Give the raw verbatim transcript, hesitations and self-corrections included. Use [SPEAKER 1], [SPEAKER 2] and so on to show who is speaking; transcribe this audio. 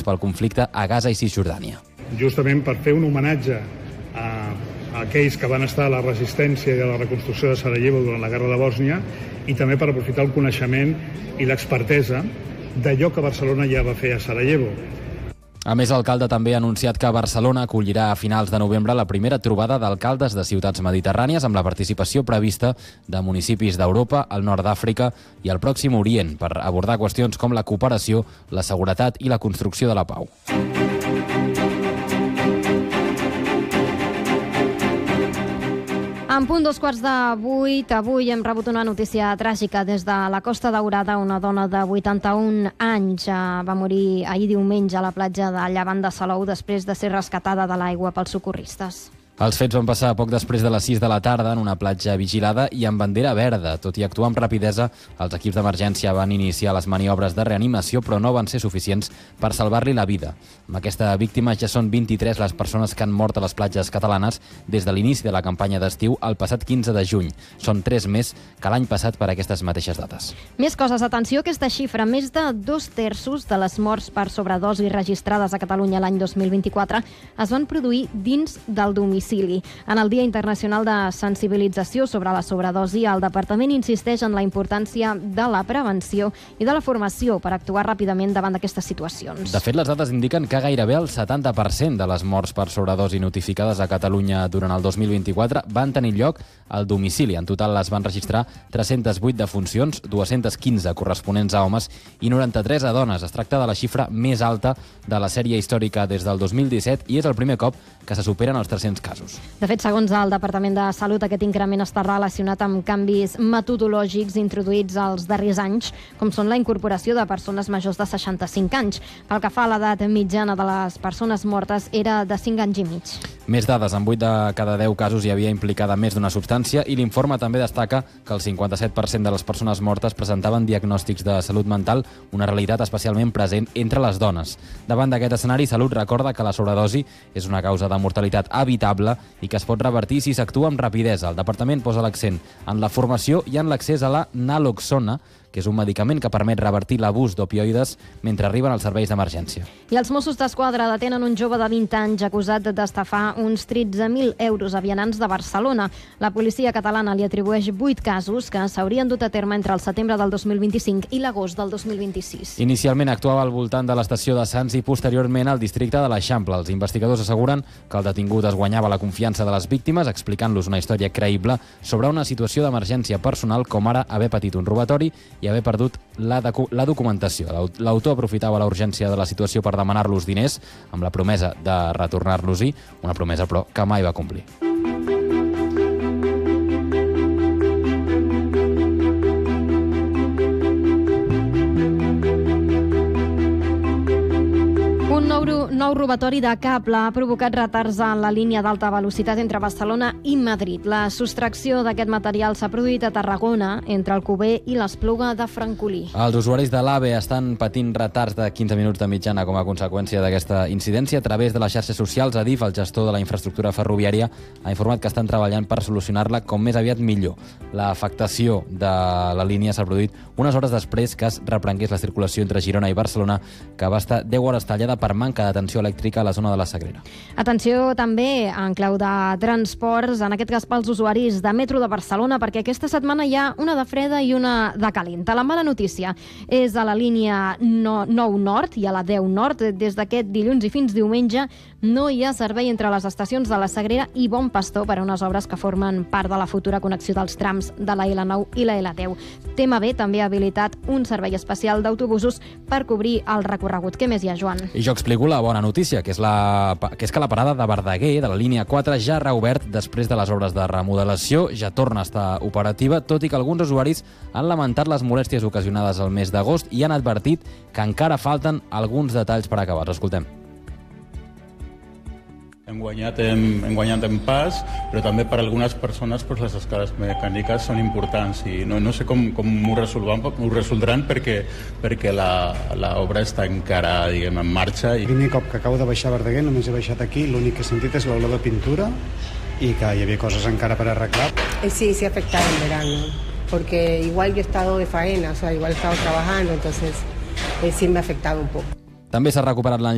[SPEAKER 1] pel conflicte a Gaza i Cisjordània.
[SPEAKER 2] Justament per fer un homenatge a, a aquells que van estar a la resistència i a la reconstrucció de Sarajevo durant la guerra de Bòsnia, i també per aprofitar el coneixement i l'expertesa d'allò que Barcelona ja va fer a Sarajevo.
[SPEAKER 1] A més, l'alcalde també ha anunciat que Barcelona acollirà a finals de novembre la primera trobada d'alcaldes de ciutats mediterrànies amb la participació prevista de municipis d'Europa, el nord d'Àfrica i el Pròxim Orient per abordar qüestions com la cooperació, la seguretat i la construcció de la pau.
[SPEAKER 3] En punt dos quarts de vuit, avui hem rebut una notícia tràgica des de la Costa Daurada. Una dona de vuitanta-un anys va morir ahir diumenge a la platja de Llevant de Salou després de ser rescatada de l'aigua pels socorristes.
[SPEAKER 1] Els fets van passar poc després de les sis de la tarda en una platja vigilada i amb bandera verda. Tot i actuar amb rapidesa, els equips d'emergència van iniciar les maniobres de reanimació, però no van ser suficients per salvar-li la vida. Amb aquesta víctima ja són vint-i-tres les persones que han mort a les platges catalanes des de l'inici de la campanya d'estiu el passat quinze de juny. Són tres més que l'any passat per aquestes mateixes dates.
[SPEAKER 3] Més coses. Atenció a aquesta xifra. Més de dos terços de les morts per sobredosi registrades a Catalunya l'any dos mil vint-i-quatre es van produir dins del domicili. En el Dia Internacional de Sensibilització sobre la Sobredosi, el Departament insisteix en la importància de la prevenció i de la formació per actuar ràpidament davant d'aquestes situacions.
[SPEAKER 1] De fet, les dades indiquen que gairebé el setanta per cent de les morts per sobredosi notificades a Catalunya durant el dos mil vint-i-quatre van tenir lloc al domicili. En total es van registrar tres-centes vuit defuncions, dues-centes quinze corresponents a homes i noranta-tres a dones. Es tracta de la xifra més alta de la sèrie històrica des del dos mil disset i és el primer cop que se superen els tres-cents casos.
[SPEAKER 3] De fet, segons el Departament de Salut, aquest increment està relacionat amb canvis metodològics introduïts als darrers anys, com són la incorporació de persones majors de seixanta-cinc anys. Pel que fa a l'edat mitjana de les persones mortes, era de cinc anys i mig.
[SPEAKER 1] Més dades. En vuit de cada deu casos hi havia implicada més d'una substància i l'informe també destaca que el cinquanta-set per cent de les persones mortes presentaven diagnòstics de salut mental, una realitat especialment present entre les dones. Davant d'aquest escenari, Salut recorda que la sobredosi és una causa de mortalitat evitable i que es pot revertir si s'actua amb rapidesa. El departament posa l'accent en la formació i en l'accés a la naloxona, que és un medicament que permet revertir l'abús d'opioides mentre arriben als serveis d'emergència.
[SPEAKER 3] I els Mossos d'Esquadra detenen un jove de vint anys acusat d'estafar uns tretze mil euros a vianants de Barcelona. La policia catalana li atribueix vuit casos que s'haurien dut a terme entre el setembre del dos mil vint-i-cinc i l'agost del dos mil vint-i-sis.
[SPEAKER 1] Inicialment actuava al voltant de l'estació de Sants i posteriorment al districte de l'Eixample. Els investigadors asseguren que el detingut es guanyava la confiança de les víctimes explicant-los una història creïble sobre una situació d'emergència personal com ara haver patit un robatori i haver perdut la, la documentació. L'autor aprofitava la urgència de la situació per demanar-los diners amb la promesa de retornar-los-hi, una promesa però que mai va complir.
[SPEAKER 3] Nou robatori de cable ha provocat retards en la línia d'alta velocitat entre Barcelona i Madrid. La sostracció d'aquest material s'ha produït a Tarragona, entre Alcover i l'Espluga de Francolí.
[SPEAKER 1] Els usuaris de l'AVE estan patint retards de quinze minuts de mitjana com a conseqüència d'aquesta incidència. A través de les xarxes socials, Adif, el gestor de la infraestructura ferroviària, ha informat que estan treballant per solucionar-la com més aviat millor. L'afectació de la línia s'ha produït unes hores després que es reprengués la circulació entre Girona i Barcelona, que va estar deu hores tallada per manca d'atenció elèctrica a la zona de la Sagrera.
[SPEAKER 3] Atenció també en clau de transports, en aquest cas pels usuaris de Metro de Barcelona, perquè aquesta setmana hi ha una de freda i una de calenta. La mala notícia és a la línia nou Nord i a la deu Nord. Des d'aquest dilluns i fins diumenge no hi ha servei entre les estacions de la Sagrera i Bon Pastor per a unes obres que formen part de la futura connexió dels trams de la ela nou i la ela deu. T M B també ha habilitat un servei especial d'autobusos per cobrir el recorregut. Què més hi ha, Joan?
[SPEAKER 1] I jo explico la bona notícia, que és, la, que és que la parada de Verdaguer, de la línia quatre, ja ha reobert després de les obres de remodelació, ja torna a estar operativa, tot i que alguns usuaris han lamentat les molèsties ocasionades al mes d'agost i han advertit que encara falten alguns detalls per acabar. Escoltem.
[SPEAKER 4] Hem guanyat en, hem guanyat en pas, però també per algunes persones pues, les escales mecàniques són importants i no, no sé com, com ho resoldran, ho resoldran perquè, perquè l'obra està encara diguem, en marxa.
[SPEAKER 5] El primer cop que acabo de baixar a Verdaguer només he baixat aquí, l'únic que he sentit és l'olor de pintura y que hi havia coses encara per arreglar.
[SPEAKER 6] Sí, sí ha afectado en verano, porque igual yo he estado de faena, o sea, igual he estado trabajando, entonces eh, sí me ha afectado un poco.
[SPEAKER 1] També s'ha recuperat l'enllaç